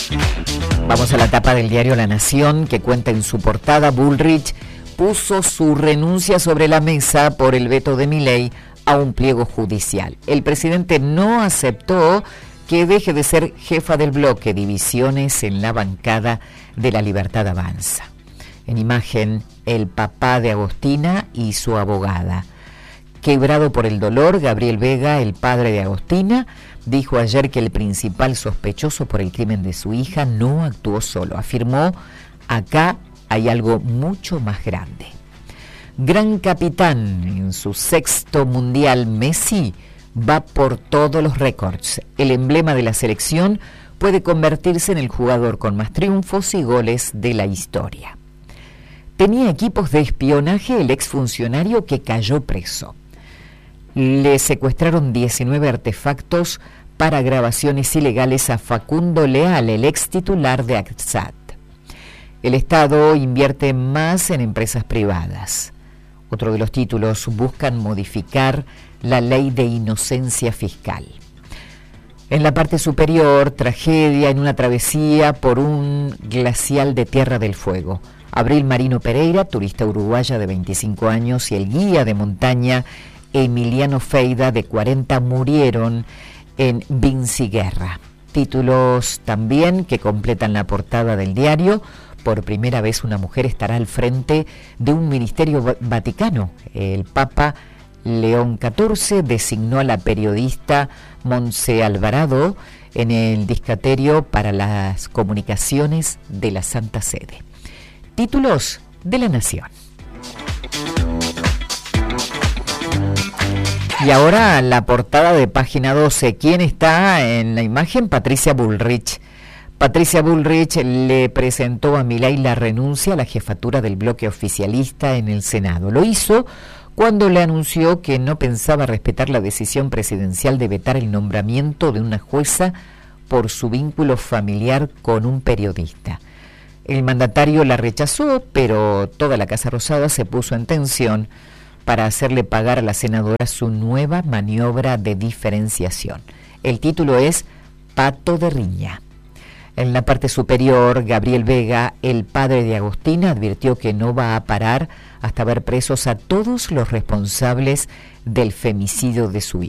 Vamos a la tapa del diario La Nación, que cuenta en su portada: Bullrich puso su renuncia sobre la mesa por el veto de Milei a un pliego judicial. El presidente no aceptó que deje de ser jefa del bloque. Divisiones en la bancada de La Libertad Avanza. En imagen, el papá de Agostina y su abogada. Quebrado por el dolor, Gabriel Vega, el padre de Agostina, dijo ayer que el principal sospechoso por el crimen de su hija no actuó solo. Afirmó: acá hay algo mucho más grande. Gran capitán en su 6º mundial, Messi va por todos los récords. El emblema de la selección puede convertirse en el jugador con más triunfos y goles de la historia. Tenía equipos de espionaje el exfuncionario que cayó preso. Le secuestraron 19 artefactos para grabaciones ilegales a Facundo Leal, el ex titular de AXAT. El Estado invierte más en empresas privadas. Otro de los títulos: buscan modificar la ley de inocencia fiscal. En la parte superior, tragedia en una travesía por un glacial de Tierra del Fuego. Abril Marino Pereira, turista uruguaya de 25 años, y el guía de montaña Emiliano Feida, de 40, murieron en Vinciguerra. Títulos también que completan la portada del diario: por primera vez una mujer estará al frente de un ministerio vaticano. El Papa León XIV designó a la periodista Montse Alvarado en el Discaterio para las Comunicaciones de la Santa Sede. Títulos de La Nación. Y ahora la portada de Página 12. ¿Quién está en la imagen? Patricia Bullrich. Patricia Bullrich le presentó a Milei la renuncia a la jefatura del bloque oficialista en el Senado. Lo hizo cuando le anunció que no pensaba respetar la decisión presidencial de vetar el nombramiento de una jueza por su vínculo familiar con un periodista. El mandatario la rechazó, pero toda la Casa Rosada se puso en tensión para hacerle pagar a la senadora su nueva maniobra de diferenciación. El título es Pato de Riña. En la parte superior, Gabriel Vega, el padre de Agostina, advirtió que no va a parar hasta ver presos a todos los responsables del femicidio de su hija.